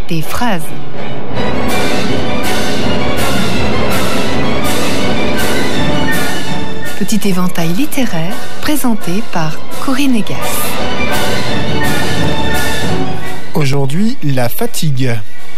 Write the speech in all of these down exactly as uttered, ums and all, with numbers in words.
des phrases. Petit éventail littéraire présenté par Corinne Egas. Aujourd'hui, la fatigue.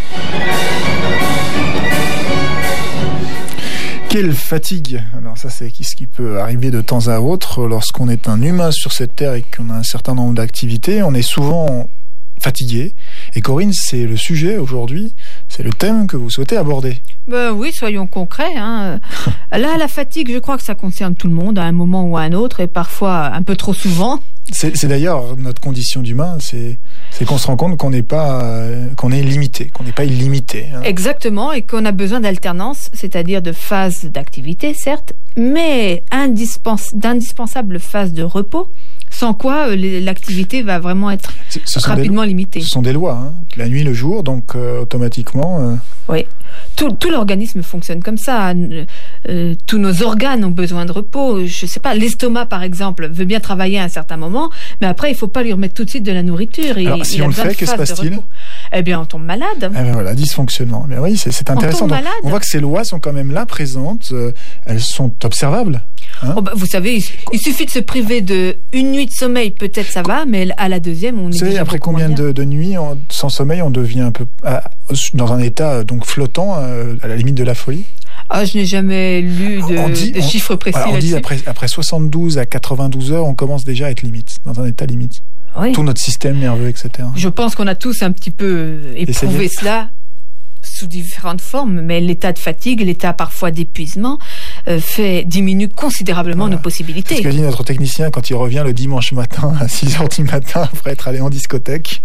Quelle fatigue! Alors ça, c'est ce qui peut arriver de temps à autre lorsqu'on est un humain sur cette terre et qu'on a un certain nombre d'activités. On est souvent fatigué. Et Corinne, c'est le sujet aujourd'hui, c'est le thème que vous souhaitez aborder. Ben oui, soyons concrets. Hein. Là, la fatigue, je crois que ça concerne tout le monde à un moment ou à un autre, et parfois un peu trop souvent. C'est, c'est d'ailleurs notre condition d'humain, c'est, c'est qu'on se rend compte qu'on n'est pas, euh, qu'on est limité, qu'on n'est pas illimité. Hein. Exactement, et qu'on a besoin d'alternance, c'est-à-dire de phases d'activité, certes, mais indispens- d'indispensables phases de repos, sans quoi euh, l'activité va vraiment être rapidement des, limitée. Ce sont des lois, hein. La nuit, le jour, donc euh, automatiquement... Euh... Oui, tout, tout l'organisme fonctionne comme ça. Euh, tous nos organes ont besoin de repos. Je sais pas, l'estomac, par exemple, veut bien travailler à un certain moment, mais après, il faut pas lui remettre tout de suite de la nourriture. Alors, il, si il on le fait, que se passe-t-il ? Eh bien, on tombe malade. Eh ben voilà, dysfonctionnement. Mais oui, c'est, c'est intéressant. On tombe malade. On voit que ces lois sont quand même là, présentes. Euh, elles sont observables. Hein oh bah, vous savez, il, il suffit de se priver de une nuit de sommeil, peut-être ça va, mais à la deuxième, on est. Vous savez, après combien de, de nuits on, sans sommeil, on devient un peu à, dans un état donc flottant, euh, à la limite de la folie. Ah, je n'ai jamais lu de, dit, de chiffres précis on, on là-dessus. dit après, après soixante-douze à quatre-vingt-douze heures, on commence déjà à être limite, dans un état limite. Oui. Tout notre système nerveux, et cetera. Je pense qu'on a tous un petit peu éprouvé Essayez. cela sous différentes formes, mais l'état de fatigue, l'état parfois d'épuisement euh, fait diminue considérablement voilà. nos possibilités. C'est ce que dit notre technicien quand il revient le dimanche matin à six heures du matin après être allé en discothèque.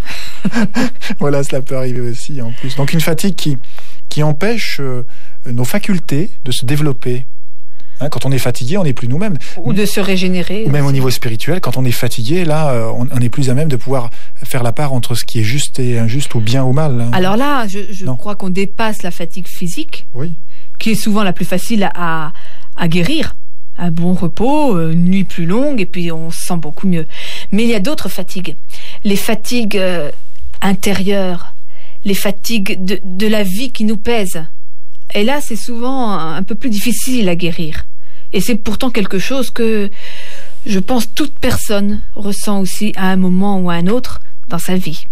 Voilà, cela peut arriver aussi en plus. Donc une fatigue qui, qui empêche euh, nos facultés de se développer. Hein, quand on est fatigué, on n'est plus nous-mêmes. Ou de se régénérer. Ou même au niveau spirituel, quand on est fatigué, là, on, on est plus à même de pouvoir faire la part entre ce qui est juste et injuste, ou bien ou mal. Hein. Alors là, je, je crois qu'on dépasse la fatigue physique, oui. qui est souvent la plus facile à, à guérir. Un bon repos, une nuit plus longue, et puis on se sent beaucoup mieux. Mais il y a d'autres fatigues. Les fatigues euh, intérieures, les fatigues de, de la vie qui nous pèsent. Et là, c'est souvent un peu plus difficile à guérir. Et c'est pourtant quelque chose que, je pense, toute personne ressent aussi à un moment ou à un autre dans sa vie.